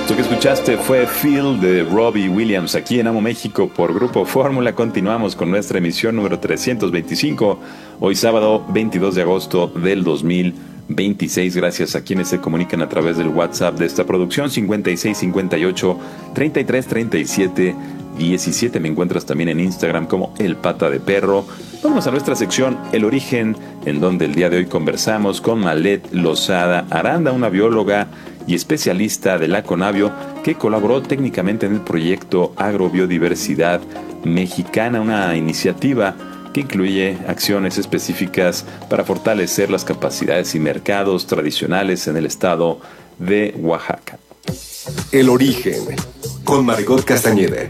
Lo que escuchaste fue Feel de Robbie Williams aquí en Amo México por Grupo Fórmula. Continuamos con nuestra emisión número 325, hoy sábado 22 de agosto del 2026. Gracias a quienes se comunican a través del WhatsApp de esta producción 5658 3337 17. Me encuentras también en Instagram como El Pata de Perro. Vamos a nuestra sección El Origen, en donde el día de hoy conversamos con Malet Lozada Aranda, una bióloga y especialista de la Conavio que colaboró técnicamente en el proyecto Agrobiodiversidad Mexicana, una iniciativa que incluye acciones específicas para fortalecer las capacidades y mercados tradicionales en el estado de Oaxaca. El Origen, con Margot Castañeda.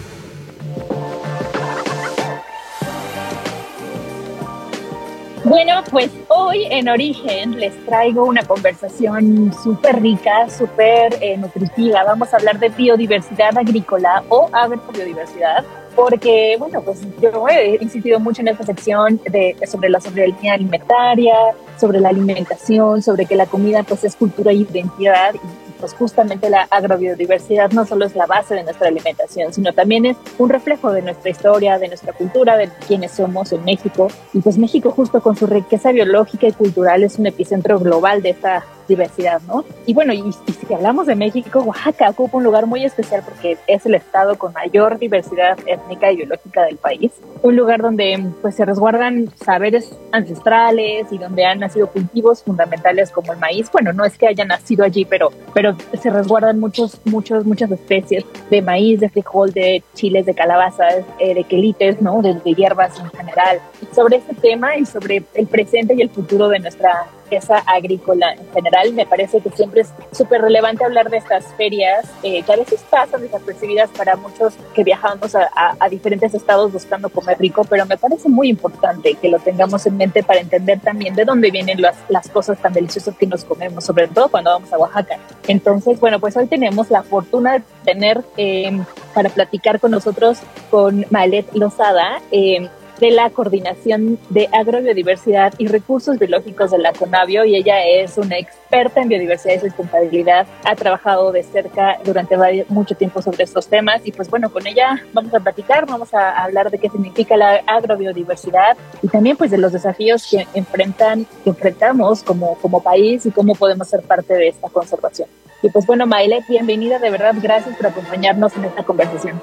Bueno, pues hoy en Origen les traigo una conversación súper rica, súper nutritiva. Vamos a hablar de biodiversidad agrícola o agrobiodiversidad, porque, bueno, pues yo he insistido mucho en esta sección sobre la soberanía alimentaria, sobre la alimentación, sobre que la comida pues es cultura y identidad, y pues justamente la agrobiodiversidad no solo es la base de nuestra alimentación, sino también es un reflejo de nuestra historia, de nuestra cultura, de quiénes somos en México. Y pues México, justo con su riqueza biológica y cultural, es un epicentro global de esta diversidad, ¿no? Y bueno, y si hablamos de México, Oaxaca ocupa un lugar muy especial porque es el estado con mayor diversidad étnica y biológica del país. Un lugar donde pues se resguardan saberes ancestrales y donde han nacido cultivos fundamentales como el maíz. Bueno, no es que haya nacido allí, pero se resguardan muchas especies de maíz, de frijol, de chiles, de calabazas, de quelites, ¿no? De hierbas en general. Y sobre este tema y sobre el presente y el futuro de nuestra riqueza agrícola en general, me parece que siempre es súper relevante hablar de estas ferias que a veces pasan desapercibidas para muchos que viajamos a diferentes estados buscando comer rico, pero me parece muy importante que lo tengamos en mente para entender también de dónde vienen las cosas tan deliciosas que nos comemos, sobre todo cuando vamos a Oaxaca. Entonces, bueno, pues hoy tenemos la fortuna de tener para platicar con nosotros con Malet Lozada, de la Coordinación de Agrobiodiversidad y Recursos Biológicos de la Conavio, y ella es una experta en biodiversidad y sustentabilidad. Ha trabajado de cerca durante mucho tiempo sobre estos temas y pues bueno, con ella vamos a platicar, vamos a hablar de qué significa la agrobiodiversidad y también pues de los desafíos que enfrentamos como país y cómo podemos ser parte de esta conservación. Y pues bueno, Maile, bienvenida, de verdad, gracias por acompañarnos en esta conversación.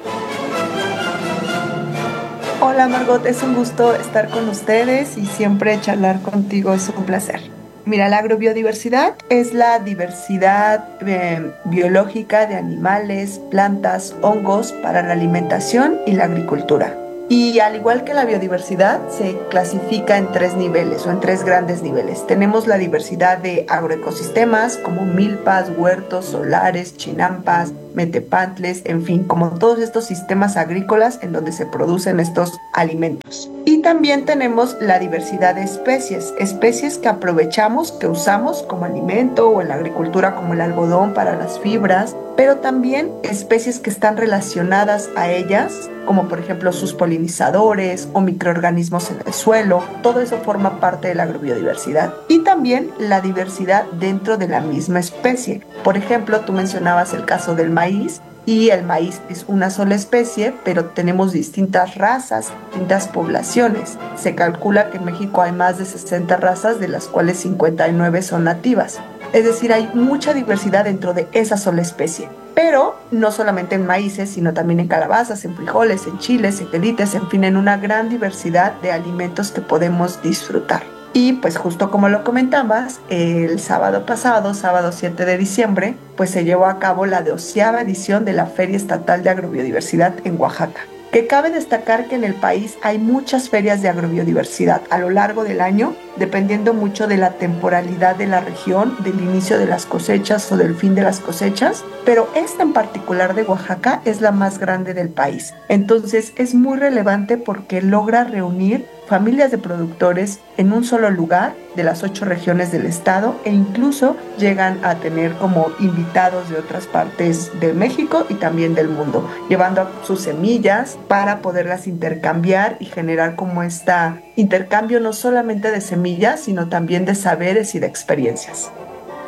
Hola Margot, es un gusto estar con ustedes y siempre charlar contigo es un placer. Mira, la agrobiodiversidad es la diversidad biológica de animales, plantas, hongos para la alimentación y la agricultura. Y al igual que la biodiversidad, se clasifica en 3 niveles o en 3 grandes niveles. Tenemos la diversidad de agroecosistemas como milpas, huertos, solares, chinampas, metepantles, en fin, como todos estos sistemas agrícolas en donde se producen estos alimentos. Y también tenemos la diversidad de especies que aprovechamos, que usamos como alimento o en la agricultura como el algodón para las fibras, pero también especies que están relacionadas a ellas, como por ejemplo sus polinizadores o microorganismos en el suelo. Todo eso forma parte de la agrobiodiversidad. Y también la diversidad dentro de la misma especie. Por ejemplo, tú mencionabas el caso del maíz, y el maíz es una sola especie, pero tenemos distintas razas, distintas poblaciones. Se calcula que en México hay más de 60 razas, de las cuales 59 son nativas. Es decir, hay mucha diversidad dentro de esa sola especie. Pero no solamente en maíces, sino también en calabazas, en frijoles, en chiles, en quelites, en fin, en una gran diversidad de alimentos que podemos disfrutar. Y pues justo como lo comentabas, el sábado pasado, sábado 7 de diciembre, pues se llevó a cabo la 12ª edición de la Feria Estatal de Agrobiodiversidad en Oaxaca. Que cabe destacar que en el país hay muchas ferias de agrobiodiversidad a lo largo del año, dependiendo mucho de la temporalidad de la región, del inicio de las cosechas o del fin de las cosechas, pero esta en particular de Oaxaca es la más grande del país. Entonces es muy relevante porque logra reunir familias de productores en un solo lugar de las 8 regiones del estado e incluso llegan a tener como invitados de otras partes de México y también del mundo, llevando sus semillas para poderlas intercambiar y generar como este intercambio no solamente de semillas, sino también de saberes y de experiencias.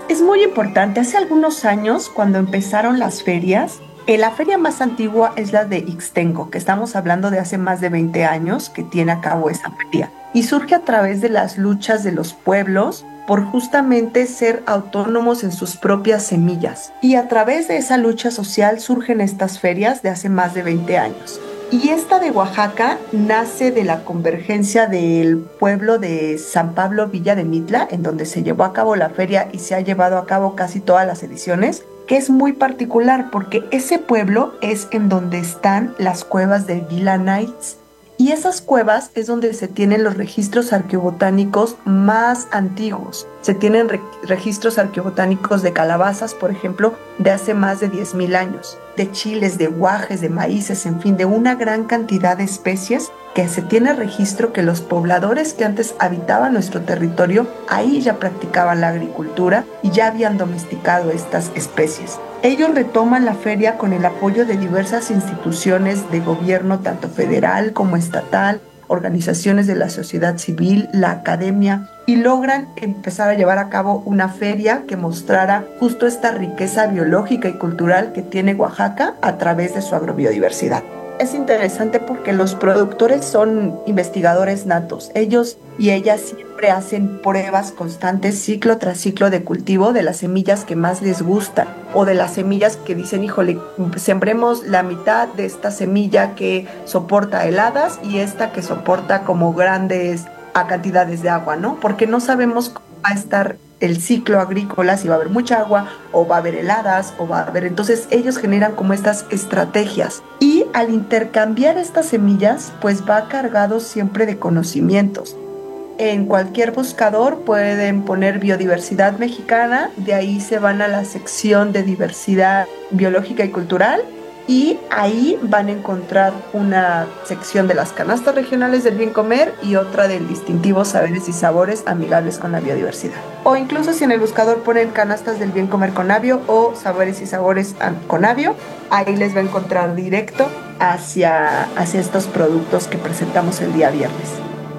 Es muy importante. Hace algunos años, cuando empezaron las ferias, la feria más antigua es la de Ixtenco, que estamos hablando de hace más de 20 años que tiene a cabo esa feria. Y surge a través de las luchas de los pueblos por justamente ser autónomos en sus propias semillas. Y a través de esa lucha social surgen estas ferias de hace más de 20 años. Y esta de Oaxaca nace de la convergencia del pueblo de San Pablo Villa de Mitla, en donde se llevó a cabo la feria y se ha llevado a cabo casi todas las ediciones, que es muy particular porque ese pueblo es en donde están las cuevas de Villa Knights. Y esas cuevas es donde se tienen los registros arqueobotánicos más antiguos. Se tienen registros arqueobotánicos de calabazas, por ejemplo, de hace más de 10,000 años, de chiles, de guajes, de maíces, en fin, de una gran cantidad de especies que se tiene registro que los pobladores que antes habitaban nuestro territorio, ahí ya practicaban la agricultura y ya habían domesticado estas especies. Ellos retoman la feria con el apoyo de diversas instituciones de gobierno, tanto federal como estatal, organizaciones de la sociedad civil, la academia, y logran empezar a llevar a cabo una feria que mostrara justo esta riqueza biológica y cultural que tiene Oaxaca a través de su agrobiodiversidad. Es interesante porque los productores son investigadores natos. Ellos y ellas siempre hacen pruebas constantes, ciclo tras ciclo de cultivo de las semillas que más les gustan o de las semillas que dicen, híjole, sembremos la mitad de esta semilla que soporta heladas y esta que soporta como grandes cantidades de agua, ¿no? Porque no sabemos cómo va a estar el ciclo agrícola, si va a haber mucha agua o va a haber heladas o va a haber... Entonces ellos generan como estas estrategias y al intercambiar estas semillas pues va cargado siempre de conocimientos. En cualquier buscador pueden poner biodiversidad mexicana, de ahí se van a la sección de diversidad biológica y cultural y ahí van a encontrar una sección de las canastas regionales del bien comer y otra del distintivo saberes y sabores amigables con la biodiversidad. O incluso si en el buscador ponen canastas del bien comer con Avio o saberes y sabores con Avio, ahí les va a encontrar directo hacia estos productos que presentamos el día viernes.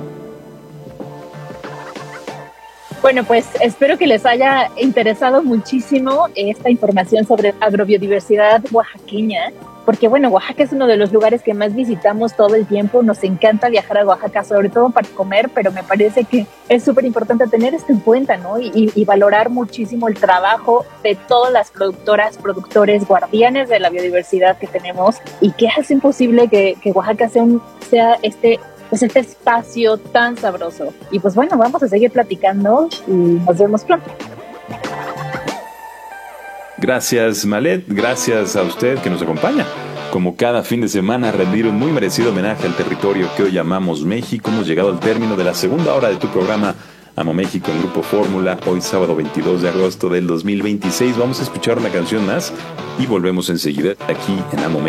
Bueno, pues espero que les haya interesado muchísimo esta información sobre agrobiodiversidad oaxaqueña, porque bueno, Oaxaca es uno de los lugares que más visitamos todo el tiempo, nos encanta viajar a Oaxaca, sobre todo para comer, pero me parece que es súper importante tener esto en cuenta, ¿no? Y valorar muchísimo el trabajo de todas las productoras, productores, guardianes de la biodiversidad que tenemos y que hacen posible que Oaxaca sea este espacio tan sabroso. Y pues bueno, vamos a seguir platicando y nos vemos pronto. Gracias, Malet. Gracias a usted que nos acompaña. Como cada fin de semana, a rendir un muy merecido homenaje al territorio que hoy llamamos México. Hemos llegado al término de la segunda hora de tu programa Amo México en Grupo Fórmula. Hoy sábado 22 de agosto del 2026. Vamos a escuchar una canción más y volvemos enseguida aquí en Amo México.